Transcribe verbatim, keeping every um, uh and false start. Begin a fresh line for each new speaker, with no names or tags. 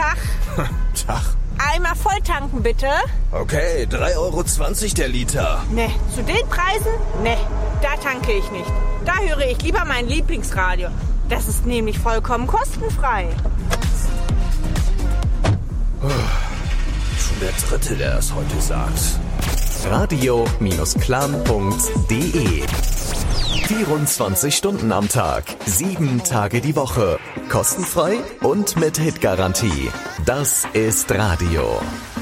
Tag.
Tag.
Einmal voll tanken, bitte.
Okay, drei Euro zwanzig der Liter.
Ne, zu den Preisen? Ne, da tanke ich nicht. Da höre ich lieber mein Lieblingsradio. Das ist nämlich vollkommen kostenfrei.
Schon der Dritte, der das heute sagt.
radio Clan punkt de vierundzwanzig Stunden am Tag, sieben Tage die Woche. Kostenfrei und mit Hitgarantie. Das ist Radio.